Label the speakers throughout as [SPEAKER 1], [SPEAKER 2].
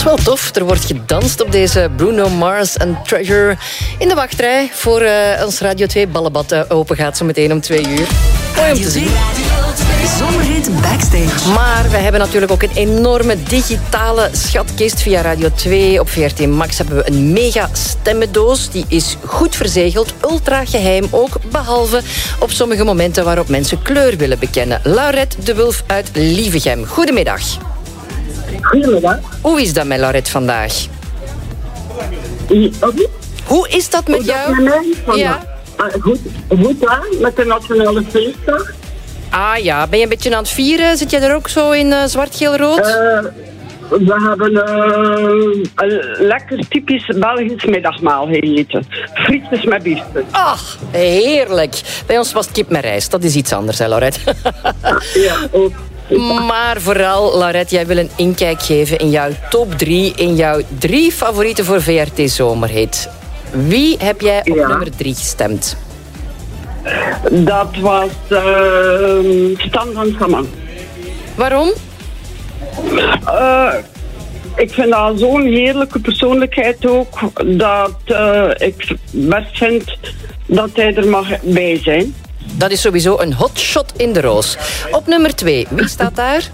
[SPEAKER 1] Wel tof, er wordt gedanst op deze Bruno Mars en Treasure in de wachtrij voor ons Radio 2 ballenbad open gaat zo meteen om 2 uur. Mooi om te zien.
[SPEAKER 2] Zomerhit Backstage.
[SPEAKER 1] Maar we hebben natuurlijk ook een enorme digitale schatkist via Radio 2. Op VRT Max hebben we een mega stemmendoos. Die is goed verzegeld, ultra geheim ook, behalve op sommige momenten waarop mensen kleur willen bekennen. Laurette de Wulf uit Lievegem. Goedemiddag.
[SPEAKER 3] Goedemiddag.
[SPEAKER 1] Hoe is dat met Laurette vandaag? Hoe is dat met jou? Ja.
[SPEAKER 3] Goed met de Nationale Feestdag.
[SPEAKER 1] Ah ja, ben je een beetje aan het vieren? Zit jij er ook zo in zwart-geel-rood?
[SPEAKER 3] We hebben een lekker typisch Belgisch middagmaal gegeten. Frietjes met biefstuk.
[SPEAKER 1] Ach, heerlijk. Bij ons was het kip met rijst. Dat is iets anders, hè, Laurette?
[SPEAKER 3] Ja, ook.
[SPEAKER 1] Maar vooral, Laurette, jij wil een inkijk geven in jouw top 3, in jouw 3 favorieten voor VRT Zomerhit. Wie heb jij op nummer 3 gestemd?
[SPEAKER 3] Dat was Stan van Saman.
[SPEAKER 1] Waarom?
[SPEAKER 3] Ik vind dat zo'n heerlijke persoonlijkheid ook, dat ik best vind dat hij er mag bij zijn.
[SPEAKER 1] Dat is sowieso een hotshot in de roos. Op nummer 2, wie staat daar?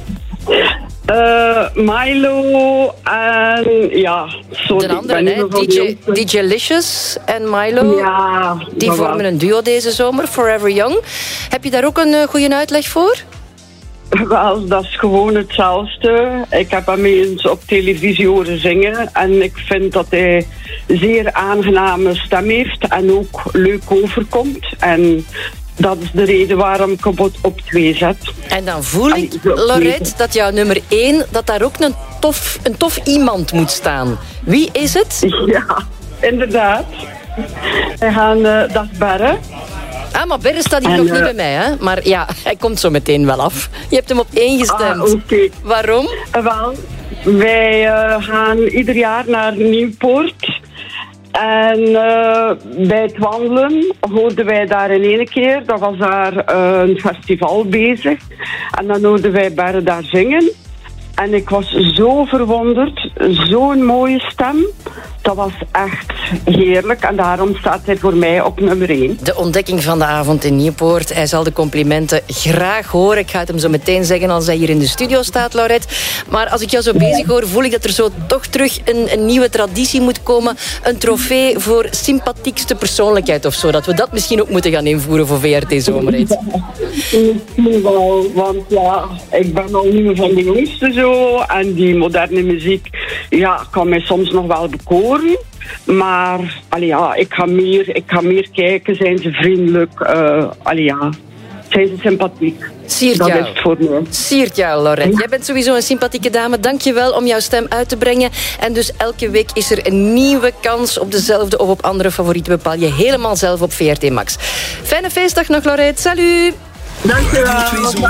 [SPEAKER 3] Milo en ja, sorry.
[SPEAKER 1] De andere, hè? DJ Licious en Milo.
[SPEAKER 3] Ja,
[SPEAKER 1] die vormen een duo deze zomer, Forever Young. Heb je daar ook een goede uitleg voor?
[SPEAKER 3] Wel, dat is gewoon hetzelfde. Ik heb hem eens op televisie horen zingen en ik vind dat hij een zeer aangename stem heeft en ook leuk overkomt. En dat is de reden waarom ik hem op 2 zet.
[SPEAKER 1] En dan voel ik, Laurette, dat jouw nummer 1, dat daar ook een tof iemand moet staan. Wie is het?
[SPEAKER 3] Ja, inderdaad. We gaan, dat is Berre.
[SPEAKER 1] Ah, maar Berre staat hier nog niet bij mij, hè? Maar ja, hij komt zo meteen wel af. Je hebt hem op 1 gestemd.
[SPEAKER 3] Okay.
[SPEAKER 1] Waarom?
[SPEAKER 3] Wel, wij gaan ieder jaar naar Nieuwpoort. En bij het wandelen hoorden wij daar in ene keer, dat was daar een festival bezig. En dan hoorden wij Berre daar zingen. En ik was zo verwonderd, zo'n mooie stem. Dat was echt heerlijk en daarom staat hij voor mij op nummer 1.
[SPEAKER 1] De ontdekking van de avond in Nieuwpoort. Hij zal de complimenten graag horen. Ik ga het hem zo meteen zeggen als hij hier in de studio staat, Laurette. Maar als ik jou zo bezig hoor, voel ik dat er zo toch terug een nieuwe traditie moet komen. Een trofee voor sympathiekste persoonlijkheid of zo. Dat we dat misschien ook moeten gaan invoeren voor VRT Zomerhit.
[SPEAKER 3] Misschien wel, want ja, ik ben al niet meer van de jongste zo. En die moderne muziek, ja, kan mij soms nog wel bekoren. Maar ik ga meer kijken. Zijn ze vriendelijk? Zijn ze sympathiek?
[SPEAKER 1] Siert
[SPEAKER 3] dat
[SPEAKER 1] jou.
[SPEAKER 3] is het voor mij.
[SPEAKER 1] Siert jou, Laurette. Jij bent sowieso een sympathieke dame. Dank je wel om jouw stem uit te brengen. En dus elke week is er een nieuwe kans op dezelfde of op andere favorieten. Bepaal je helemaal zelf op VRT Max. Fijne feestdag nog, Laurette. Salut!
[SPEAKER 3] Dank je wel.